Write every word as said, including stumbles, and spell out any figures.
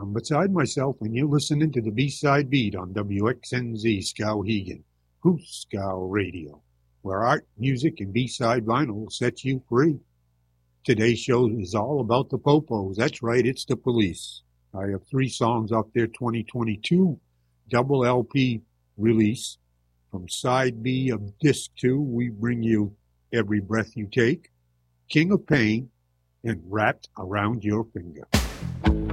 I'm beside myself, and you're listening to the B-Side Beat on W X N Z Skowhegan, Hooskow Radio, where art, music, and B-side vinyl sets you free. Today's show is all about the Popos. That's right, it's the Police. I have three songs off their twenty twenty-two double L P release. From side B of disc two, we bring you Every Breath You Take, King of Pain, and Wrapped Around Your Finger.